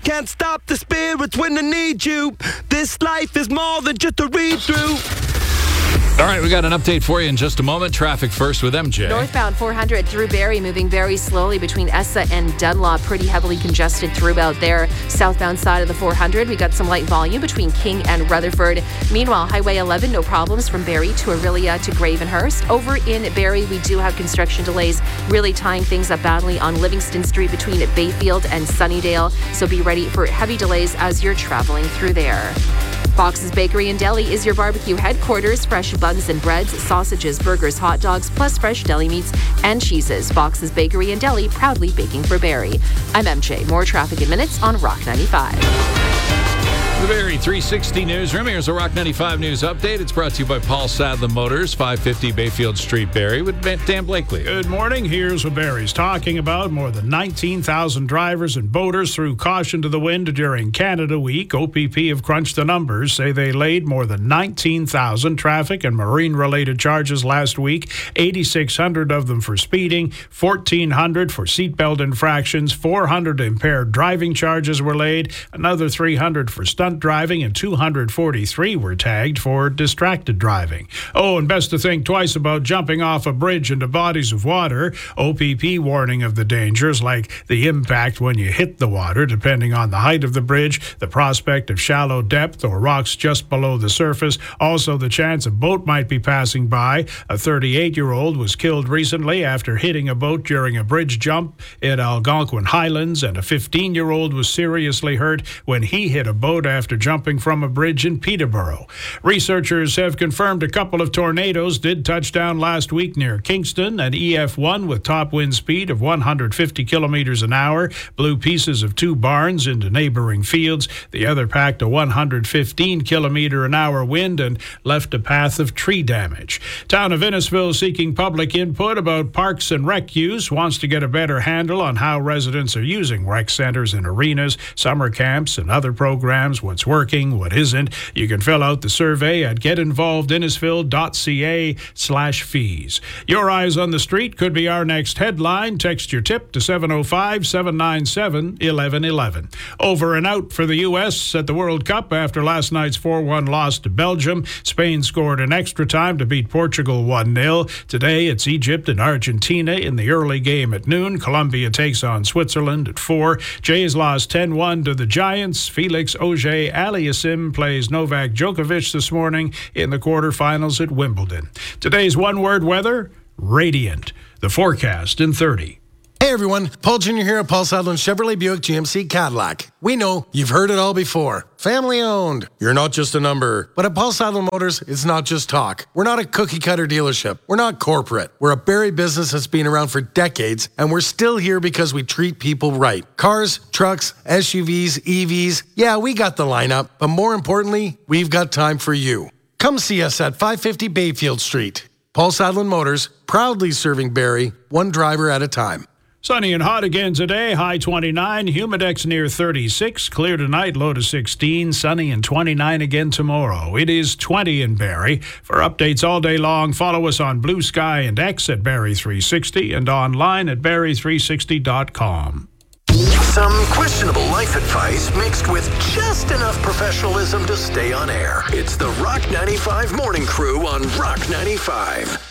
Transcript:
can't stop the spirits when they need you. This life is more than just a read-through. All right, we got an update for you in just a moment. Traffic first with MJ. Northbound 400 through Barrie, moving very slowly between Essa and Dunlop. Pretty heavily congested throughout there. Southbound side of the 400, we got some light volume between King and Rutherford. Meanwhile, Highway 11, no problems from Barrie to Orillia to Gravenhurst. Over in Barrie, we do have construction delays, really tying things up badly on Livingston Street between Bayfield and Sunnydale. So be ready for heavy delays as you're traveling through there. Fox's Bakery and Deli is your barbecue headquarters. Fresh buns and breads, sausages, burgers, hot dogs, plus fresh deli meats and cheeses. Fox's Bakery and Deli, proudly baking for Barrie. I'm MJ. More traffic in minutes on Rock 95. The Barrie 360 Newsroom. Here's a Rock 95 News update. It's brought to you by Paul Sadler Motors, 550 Bayfield Street, Barrie, with Dan Blakely. Good morning. Here's what Barrie's talking about. More than 19,000 drivers and boaters threw caution to the wind during Canada Week. OPP have crunched the numbers, say they laid more than 19,000 traffic and marine-related charges last week, 8,600 of them for speeding, 1,400 for seatbelt infractions, 400 impaired driving charges were laid, another 300 for stunt driving, and 243 were tagged for distracted driving. Oh, and best to think twice about jumping off a bridge into bodies of water. OPP warning of the dangers like the impact when you hit the water, depending on the height of the bridge, the prospect of shallow depth or rocks just below the surface, also the chance a boat might be passing by. A 38-year-old was killed recently after hitting a boat during a bridge jump in Algonquin Highlands, and a 15-year-old was seriously hurt when he hit a boat after jumping from a bridge in Peterborough. Researchers have confirmed a couple of tornadoes did touch down last week near Kingston. An EF1 with top wind speed of 150 kilometers an hour blew pieces of two barns into neighboring fields. The other packed a 115 kilometer an hour wind and left a path of tree damage. Town of Innisfil seeking public input about parks and rec use, wants to get a better handle on how residents are using rec centers and arenas, summer camps, and other programs. What's working, what isn't. You can fill out the survey at getinvolvedinnisfil.ca/fees. Your eyes on the street could be our next headline. Text your tip to 705-797-1111. Over and out for the U.S. at the World Cup after last night's 4-1 loss to Belgium. Spain scored in extra time to beat Portugal 1-0. Today it's Egypt and Argentina in the early game at noon. Colombia takes on Switzerland at 4. Jays lost 10-1 to the Giants. Felix Auger-Aliassime plays Novak Djokovic this morning in the quarterfinals at Wimbledon. Today's one-word weather, radiant. The forecast in 30. Hey everyone, Paul Jr. here at Paul Sadler Chevrolet Buick GMC Cadillac. We know you've heard it all before. Family owned. You're not just a number. But at Paul Sadler Motors, it's not just talk. We're not a cookie cutter dealership. We're not corporate. We're a Barrie business that's been around for decades, and we're still here because we treat people right. Cars, trucks, SUVs, EVs. Yeah, we got the lineup, but more importantly, we've got time for you. Come see us at 550 Bayfield Street. Paul Sadler Motors, proudly serving Barrie, one driver at a time. Sunny and hot again today, high 29, humidex near 36, clear tonight, low to 16, sunny and 29 again tomorrow. It is 20 in Barrie. For updates all day long, follow us on Blue Sky and X at Barrie360 and online at Barrie360.com. Some questionable life advice mixed with just enough professionalism to stay on air. It's the Rock 95 Morning Crew on Rock 95.